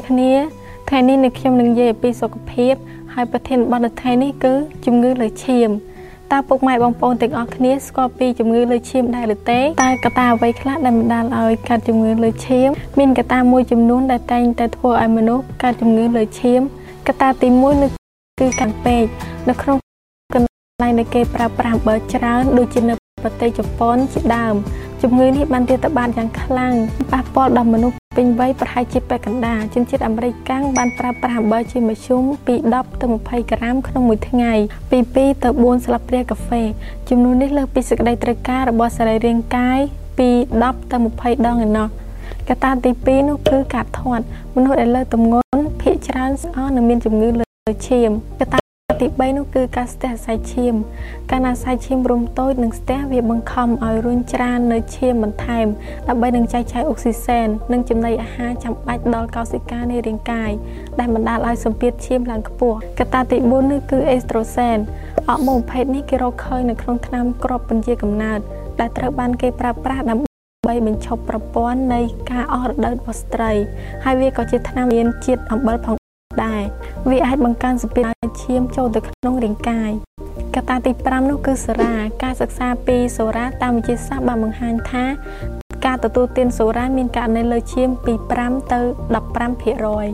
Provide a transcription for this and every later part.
គ្នាថ្ងៃនេះនៅខ្ញុំនឹងនិយាយពីសុខភាពហើយប្រធានបទថ្ងៃនេះគឺជំងឺលើឈាមតើពុកម៉ែបងប្អូនទាំងអស់គ្នាស្គាល់ពីជំងឺលើឈាមដែរឬទេតើកត្តាអ្វីខ្លះដែលបណ្ដាលឲ្យកើតជំងឺលើឈាមមានកត្តាមួយចំនួនដែលតែងតែធ្វើឲ្យមនុស្សកើតជំងឺលើឈាមកត្តាទី1គឺកាន់ពេកនៅក្នុងកន្លែងដែលគេប្រើប្រាស់អំបិលច្រើនដូចជានៅប្រទេសជប៉ុនជាដើមជំងឺនេះបានរាតត្បាតយ៉ាងខ្លាំងប៉ះពាល់ដល់មនុស្សពេញវ័យប្រហែលជាពាក់កណ្ដាលជនជាតិអាមេរិកកាំងបានប្រើប្រាស់អំបិលជាមធ្យមពី10ទៅ20ក្រាមក្នុងមួយថ្ងៃពី2ទៅ4ស្លាបព្រាកាហ្វេចំនួននេះលើសពីសេចក្តីត្រូវការរបស់សរីរាង្គកាយពី10ទៅ20ដងឯណោះកត្តាទី2នោះគឺការធាត់មនុស្សដែលលើទម្ងន់ភាគច្រើនស្អកនិងមានជំងឺលើឈាមកត្តាទី3នោះគឺការស្ទះអាស័យឈាមកាលណាអាស័យឈាមរុំតូចនិងស្ទះវាបង្ខំឲ្យរុញច្រាននៅឈាមបន្ថែមដើម្បីនឹងចែកចាយអុកស៊ីសែននិងចំណីអាហារចាំបាច់ដល់កោសិកានៃរាងកាយដែលបណ្ដាលឲ្យសម្ពាធឈាមឡើងខ្ពស់កត្តាទី4នេះគឺអេស្ត្រូសែនអរម៉ូនប្រភេទនេះគេរកឃើញនៅក្នុងថ្នាំគ្រាប់បញ្ជាកំណើតដែលត្រូវបានគេប្រើប្រាស់ដើម្បីបញ្ឈប់ប្រព័ន្ធនៃការអស់រដូវរបស់ស្ត្រីហើយវាក៏ជាថ្នាំមានជាតិអំបិលផងដែរវាអាចបង្កើនសម្ពាធឈាមចូលទៅក្នុងរាងកាយកត្តាទី5នោះគឺសូរ៉ាការសិក្សាពីសូរ៉ាតាមវិទ្យាសាស្ត្របានបង្ហាញថាការទទួលទានសូរ៉ាមានករណីលើឈាមពី5ទៅ15%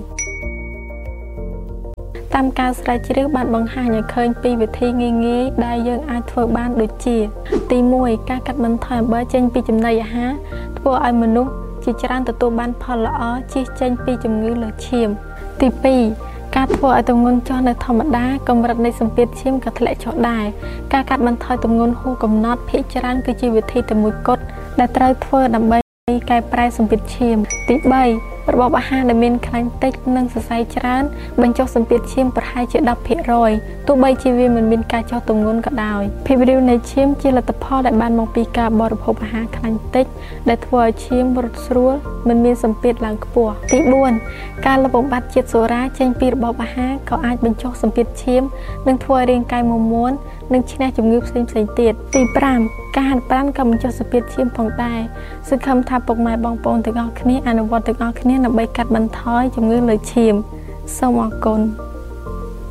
តាមការស្រាវជ្រាវបានបង្ហាញឲ្យឃើញពីវិធីងាយៗដែលយើងអាចធ្វើបានដូចជាទី1ការកាត់បន្ថយអំបិលចេញពីចំណីអាហារធ្វើឲ្យមនុស្សជាច្រើនទទួលបានផលល្អជៀសចេញពីជំងឺលើឈាមទី2ការធ្វើឲ្យទម្ងន់ចុះនៅធម្មតាកម្រិតនៃសម្ពាធឈាមក៏ធ្លាក់ចុះដែរការកាត់បន្ថយទម្ងន់ហួសកំណត់ភាគច្រើនគឺជាវិធីតែមួយគត់ដែលត្រូវធ្វើដើម្បីកែប្រែសម្ពាធឈាមទី3របបអាហារដែលមានខ្លាញ់តិចនិងសរសៃច្រើនបញ្ចុះសម្ពាធឈាមប្រហែលជា10%ទោះបីជាវាមិនមានការចុះទម្ងន់ក៏ដោយភាពរាវនៃឈាមជាលទ្ធផលដែលបានមកពីការបរិភោគអាហារខ្លាញ់តិចដែលធ្វើឲ្យឈាមរត់ស្រួលមិនមានសម្ពាធឡើងខ្ពស់ទី4ការលុបបំបាត់ជាតិសូរ៉ាចេញពីរបបអាហារក៏អាចបញ្ចុះសម្ពាធឈាមនិងធ្វើឲ្យរាងកាយមាំមួននិងឈ្នះជំងឺផ្សេងៗទៀតទី5ការហាត់ប្រាណក៏បញ្ចុះសម្ពាធឈាមផងដែរសង្ឃឹមថាពុកម៉ែបងប្អូនទាំងអស់គ្នាអនុវត្តទាំងអស់គ្នាដើម្បីកាត់បន្ថយជំងឺលើឈាមសូមអរគុណ